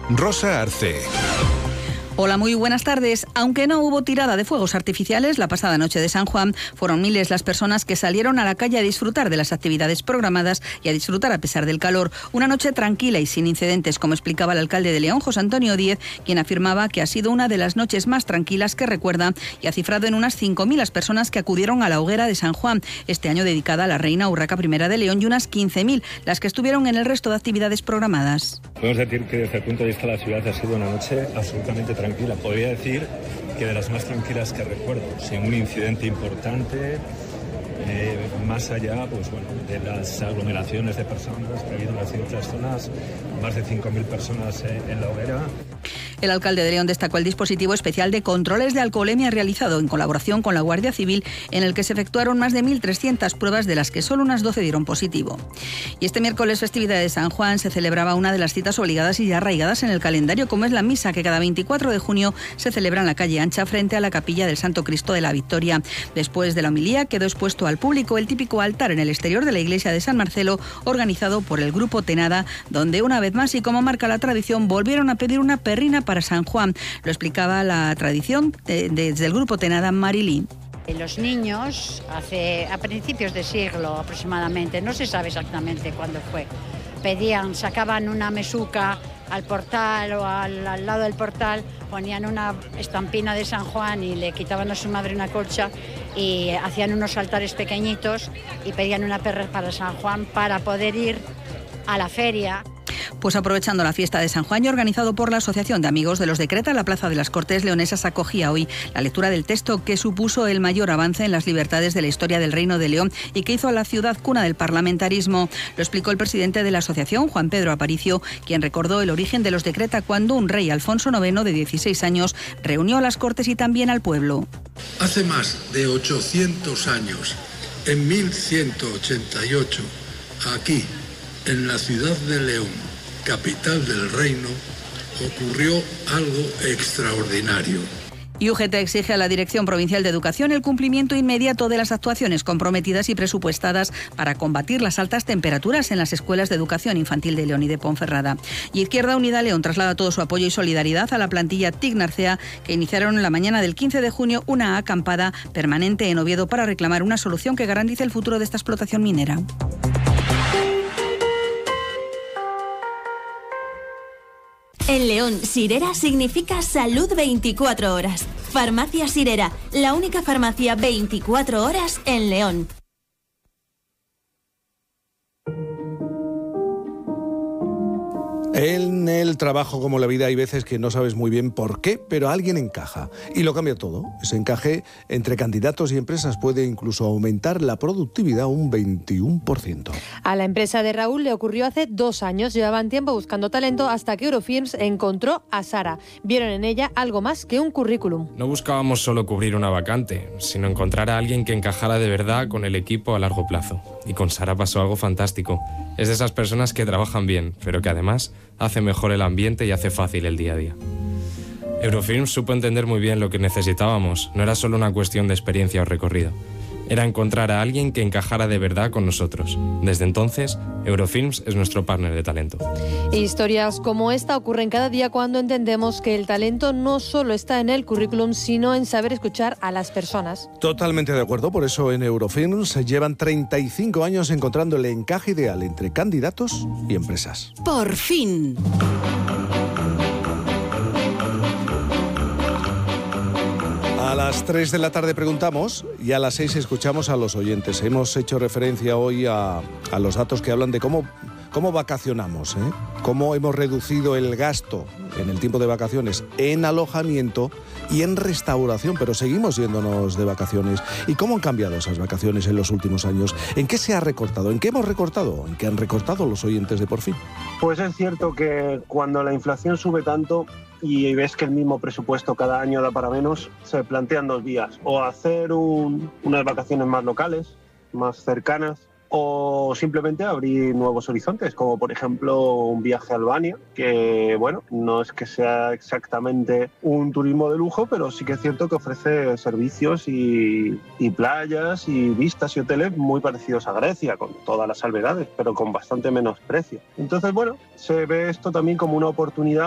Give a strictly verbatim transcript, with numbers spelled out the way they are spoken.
Rosa Arce. Hola, muy buenas tardes. Aunque no hubo tirada de fuegos artificiales la pasada noche de San Juan, fueron miles las personas que salieron a la calle a disfrutar de las actividades programadas y a disfrutar a pesar del calor. Una noche tranquila y sin incidentes, como explicaba el alcalde de León, José Antonio Díez, quien afirmaba que ha sido una de las noches más tranquilas que recuerda y ha cifrado en unas cinco mil las personas que acudieron a la hoguera de San Juan, este año dedicada a la reina Urraca primera de León, y unas quince mil las que estuvieron en el resto de actividades programadas. Podemos decir que desde el punto de vista de la ciudad ha sido una noche absolutamente tranquila. Podría decir que de las más tranquilas que recuerdo, sin un incidente importante, eh, más allá pues, bueno, de las aglomeraciones de personas que ha habido en las ciertas zonas, más de cinco mil personas eh, en la hoguera. El alcalde de León destacó el dispositivo especial de controles de alcoholemia realizado en colaboración con la Guardia Civil, en el que se efectuaron más de mil trescientas pruebas, de las que solo unas doce dieron positivo. Y este miércoles, festividad de San Juan, se celebraba una de las citas obligadas y ya arraigadas en el calendario, como es la misa, que cada veinticuatro de junio se celebra en la calle Ancha, frente a la capilla del Santo Cristo de la Victoria. Después de la homilía quedó expuesto al público el típico altar en el exterior de la iglesia de San Marcelo, organizado por el Grupo Tenada, donde una vez más, y como marca la tradición, volvieron a pedir una perrina para San Juan. Lo explicaba la tradición de, de, desde el Grupo Tenada, Marilí. Los niños, hace a principios de siglo aproximadamente, no se sabe exactamente cuándo fue, pedían, sacaban una mesuca al portal o al, al lado del portal, ponían una estampina de San Juan y le quitaban a su madre una colcha y hacían unos altares pequeñitos y pedían una perra para San Juan para poder ir a la feria. Pues aprovechando la fiesta de San Juan y organizado por la Asociación de Amigos de los de Creta, la Plaza de las Cortes Leonesas acogía hoy la lectura del texto que supuso el mayor avance en las libertades de la historia del Reino de León y que hizo a la ciudad cuna del parlamentarismo. Lo explicó el presidente de la asociación, Juan Pedro Aparicio, quien recordó el origen de los de Creta cuando un rey, Alfonso noveno, de dieciséis años, reunió a las Cortes y también al pueblo. Hace más de ochocientos años, en mil ciento ochenta y ocho, aquí, en la ciudad de León, capital del reino, ocurrió algo extraordinario. Y U G T exige a la Dirección Provincial de Educación el cumplimiento inmediato de las actuaciones comprometidas y presupuestadas para combatir las altas temperaturas en las escuelas de educación infantil de León y de Ponferrada. Y Izquierda Unida León traslada todo su apoyo y solidaridad a la plantilla T I C Narcea, que iniciaron en la mañana del quince de junio una acampada permanente en Oviedo para reclamar una solución que garantice el futuro de esta explotación minera. En León, Sirera significa salud veinticuatro horas. Farmacia Sirera, la única farmacia veinticuatro horas en León. En el trabajo, como la vida, hay veces que no sabes muy bien por qué, pero alguien encaja y lo cambia todo. Ese encaje entre candidatos y empresas puede incluso aumentar la productividad un veintiuno por ciento. A la empresa de Raúl le ocurrió hace dos años. Llevaban tiempo buscando talento hasta que Eurofilms encontró a Sara. Vieron en ella algo más que un currículum. No buscábamos solo cubrir una vacante, sino encontrar a alguien que encajara de verdad con el equipo a largo plazo. Y con Sara pasó algo fantástico. Es de esas personas que trabajan bien, pero que además hace mejor el ambiente y hace fácil el día a día. Eurofilms supo entender muy bien lo que necesitábamos. No era solo una cuestión de experiencia o recorrido. Era encontrar a alguien que encajara de verdad con nosotros. Desde entonces, Eurofilms es nuestro partner de talento. Historias como esta ocurren cada día cuando entendemos que el talento no solo está en el currículum, sino en saber escuchar a las personas. Totalmente de acuerdo, por eso en Eurofilms llevan treinta y cinco años encontrando el encaje ideal entre candidatos y empresas. Por fin. A las tres de la tarde preguntamos y a las seis escuchamos a los oyentes. Hemos hecho referencia hoy a, a los datos que hablan de cómo, cómo vacacionamos, ¿eh? Cómo hemos reducido el gasto en el tiempo de vacaciones en alojamiento y en restauración, pero seguimos yéndonos de vacaciones. ¿Y cómo han cambiado esas vacaciones en los últimos años? ¿En qué se ha recortado? ¿En qué hemos recortado? ¿En qué han recortado los oyentes de Por Fin? Pues es cierto que cuando la inflación sube tanto y ves que el mismo presupuesto cada año da para menos, se plantean dos vías: o hacer un, unas vacaciones más locales, más cercanas, o simplemente abrir nuevos horizontes, como por ejemplo un viaje a Albania, que bueno, no es que sea exactamente un turismo de lujo, pero sí que es cierto que ofrece servicios y, y playas y vistas y hoteles muy parecidos a Grecia, con todas las salvedades, pero con bastante menos precio. Entonces bueno, se ve esto también como una oportunidad